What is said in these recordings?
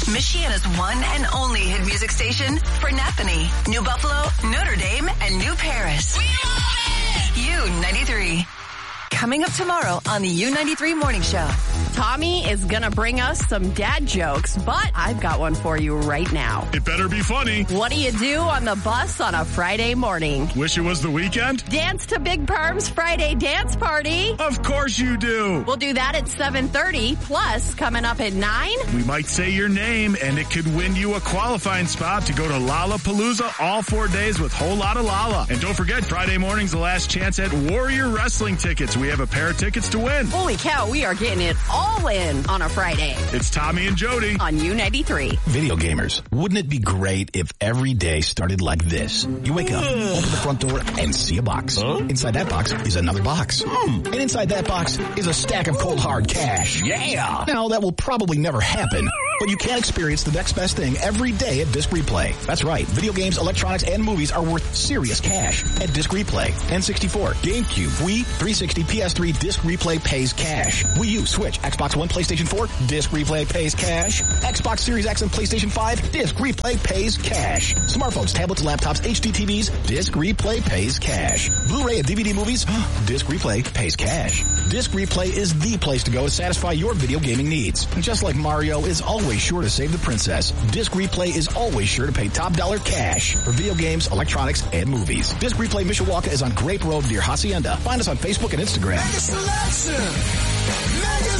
Michiana's one and only hit music station for Napanee, New Buffalo, Notre Dame, and New Paris. We love it! U93. Coming up tomorrow on the U93 Morning Show. Tommy is going to bring us some dad jokes, but I've got one for you right now. It better be funny. What do you do on the bus on a Friday morning? Wish it was the weekend? Dance to Big Perm's Friday dance party. Of course you do. We'll do that at 7:30. Plus, coming up at 9. We might say your name, and it could win you a qualifying spot to go to Lollapalooza all 4 days with Whole Lotta Lala. And don't forget, Friday morning's the last chance at Warrior Wrestling tickets. We have a pair of tickets to win. Holy cow, we are getting it all in on a Friday. It's Tommy and Jody on U93. Video gamers, wouldn't it be great if every day started like this? You wake up, open the front door, and see a box. Inside that box is another box. And inside that box is a stack of cold hard cash. Yeah! Now, that will probably never happen. But you can experience the next best thing every day at Disc Replay. That's right. Video games, electronics, and movies are worth serious cash at Disc Replay. N64, GameCube, Wii, 360, PS3, Disc Replay pays cash. Wii U, Switch, Xbox One, PlayStation 4, Disc Replay pays cash. Xbox Series X and PlayStation 5, Disc Replay pays cash. Smartphones, tablets, laptops, HD TVs, Disc Replay pays cash. Blu-ray and DVD movies, Disc Replay pays cash. Disc Replay is the place to go to satisfy your video gaming needs. And just like Mario is always sure to save the princess, Disc Replay is always sure to pay top dollar cash for video games, electronics, and movies. Disc Replay Mishawaka is on Grape Road near Hacienda. Find us on Facebook and Instagram. Mega selection, mega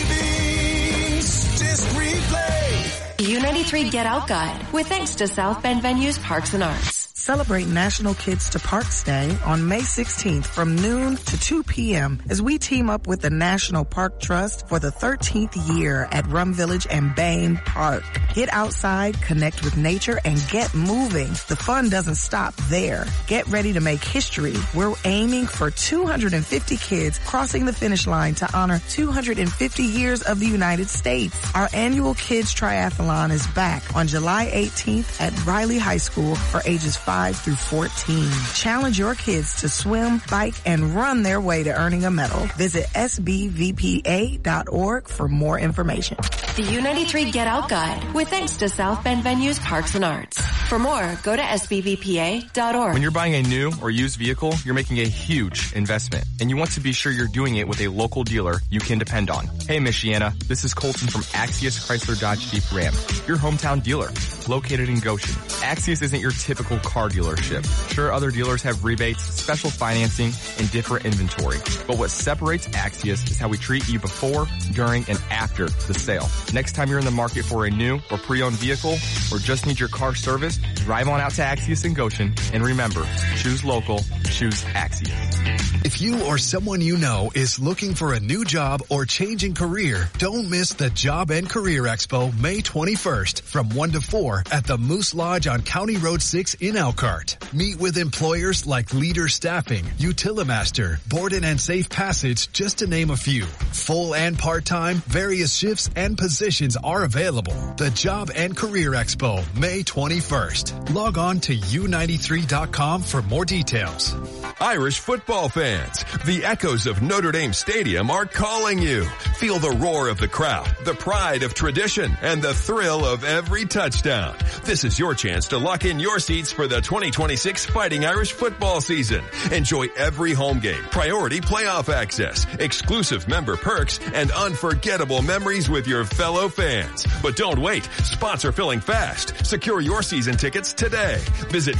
savings, Disc Replay. U93 Get Out Guide with thanks to South Bend Venues Parks and Arts. Celebrate National Kids to Parks Day on May 16th from noon to 2 p.m. as we team up with the National Park Trust for the 13th year at Rum Village and Bain Park. Get outside, connect with nature, and get moving. The fun doesn't stop there. Get ready to make history. We're aiming for 250 kids crossing the finish line to honor 250 years of the United States. Our annual Kids Triathlon is back on July 18th at Riley High School for ages 5 through 14. Challenge your kids to swim, bike, and run their way to earning a medal. Visit sbvpa.org for more information. The U93 Get Out Guide with thanks to South Bend Venues Parks and Arts. For more, go to sbvpa.org. When you're buying a new or used vehicle, you're making a huge investment, and you want to be sure you're doing it with a local dealer you can depend on. Hey, Michiana, this is Colton from Axios Chrysler Dodge Jeep Ram, your hometown dealer, located in Goshen. Axios isn't your typical car dealership. Sure, other dealers have rebates, special financing, and different inventory, but what separates Axios is how we treat you before, during, and after the sale. Next time you're in the market for a new or pre-owned vehicle, or just need your car serviced, drive on out to Axios in Goshen, and remember, choose local, choose Axios. If you or someone you know is looking for a new job or changing career, don't miss the Job and Career Expo May 21st from 1 to 4 at the Moose Lodge on County Road 6 in Elkhart. Meet with employers like Leader Staffing, Utilimaster, Borden and Safe Passage, just to name a few. Full and part-time, various shifts and positions are available. The Job and Career Expo May 21st. Log on to u93.com for more details. Irish football fans, the echoes of Notre Dame Stadium are calling you. Feel the roar of the crowd, the pride of tradition, and the thrill of every touchdown. This is your chance to lock in your seats for the 2026 Fighting Irish football season. Enjoy every home game, priority playoff access, exclusive member perks, and unforgettable memories with your fellow fans. But don't wait. Spots are filling fast. Secure your season tickets today. Visit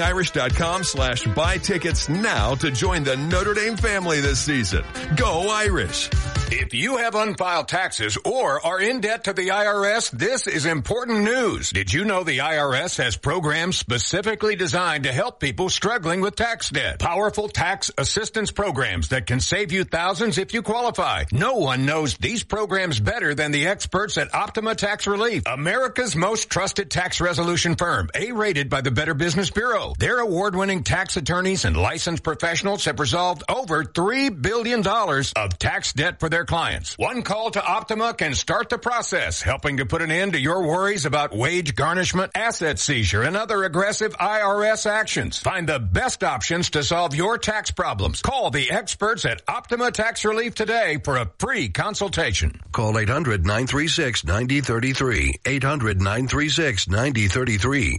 fightingirish.com/buy tickets now to join the Notre Dame family this season. Go Irish! If you have unfiled taxes or are in debt to the IRS, this is important news. Did you know the IRS has programs specifically designed to help people struggling with tax debt? Powerful tax assistance programs that can save you thousands if you qualify. No one knows these programs better than the experts at Optima Tax Relief, America's most trusted tax resolution firm, A-rated by the Better Business Bureau. Their award-winning tax attorneys and licensed professionals have resolved over $3 billion of tax debt for their their clients. One call to Optima can start the process, helping to put an end to your worries about wage garnishment, asset seizure, and other aggressive IRS actions. Find the best options to solve your tax problems. Call the experts at Optima Tax Relief today for a free consultation. Call 800-936-9033. 800-936-9033.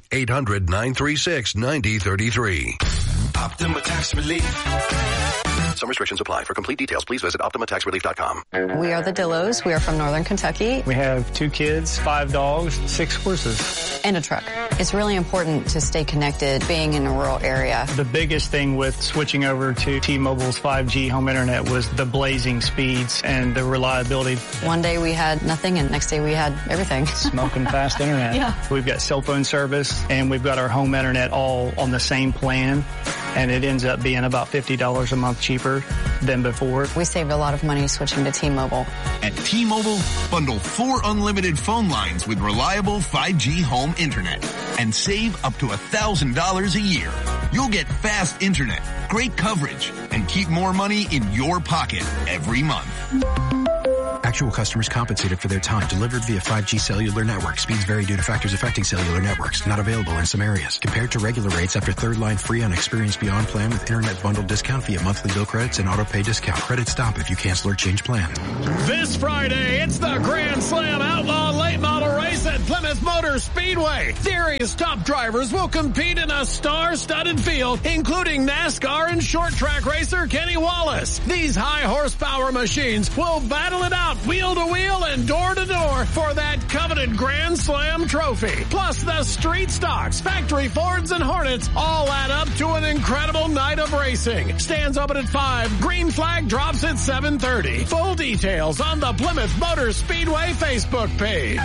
800-936-9033. Optima Tax Relief. Some restrictions apply. For complete details, please visit OptimaTaxRelief.com. We are the Dillos. We are from Northern Kentucky. We have 2 kids, 5 dogs, 6 horses. And a truck. It's really important to stay connected being in a rural area. The biggest thing with switching over to T-Mobile's 5G home internet was the blazing speeds and the reliability. One day we had nothing and next day we had everything. Smoking fast internet. Yeah. We've got cell phone service and we've got our home internet all on the same plan. And it ends up being about $50 a month cheaper than before. We saved a lot of money switching to T-Mobile. At T-Mobile, bundle 4 unlimited phone lines with reliable 5G home internet and save up to $1,000 a year. You'll get fast internet, great coverage, and keep more money in your pocket every month. Actual customers compensated for their time delivered via 5G cellular network. Speeds vary due to factors affecting cellular networks. Not available in some areas. Compared to regular rates after third line free on Experience Beyond plan with internet bundle discount via monthly bill credits and auto pay discount. Credits stop if you cancel or change plan. This Friday, it's the Grand Slam Outlaw Late Model Race at Plymouth Motor Speedway. Series top drivers will compete in a star-studded field, including NASCAR and short track racer Kenny Wallace. These high horsepower machines will battle it out wheel to wheel and door to door for that coveted Grand Slam trophy. Plus the street stocks, factory Fords and Hornets all add up to an incredible night of racing. Stands open at 5. Green flag drops at 7:30. Full details on the Plymouth Motor Speedway Facebook page.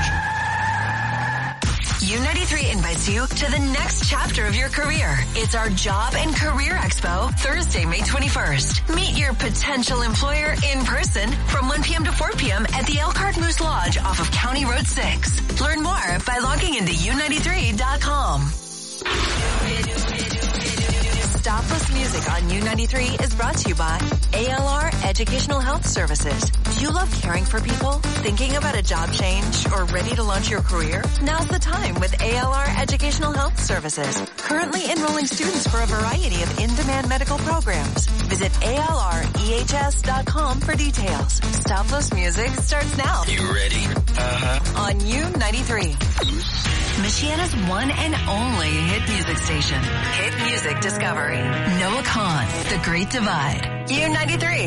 U93 invites you to the next chapter of your career. It's our Job and Career Expo, Thursday, May 21st. Meet your potential employer in person from 1 p.m. to 4 p.m. at the Elkhart Moose Lodge off of County Road 6. Learn more by logging into U93.com. Stopless Music on U93 is brought to you by ALR Educational Health Services. Do you love caring for people? Thinking about a job change or ready to launch your career? Now's the time with ALR Educational Health Services. Currently enrolling students for a variety of in-demand medical programs. Visit ALREHS.com for details. Stopless Music starts now. You ready? On U93. Michiana's one and only hit music station. Hit Music Discovery. Noah Kahn, The Great Divide. U93.